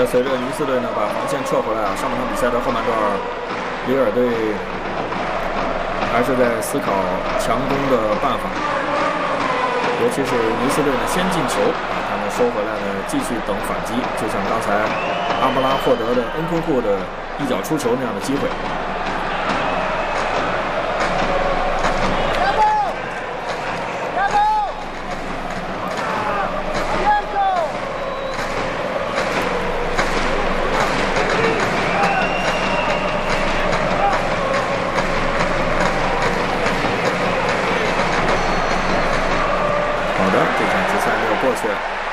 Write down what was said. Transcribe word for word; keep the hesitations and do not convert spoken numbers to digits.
随着尼斯队呢把防线撤回来啊，上半场比赛的后半段，里尔队还是在思考强攻的办法，尤其是尼斯队呢先进球啊，他们收回来呢继续等反击，就像刚才阿布拉获得的恩昆库的一脚出球那样的机会。 好的，这场比赛没有过去了。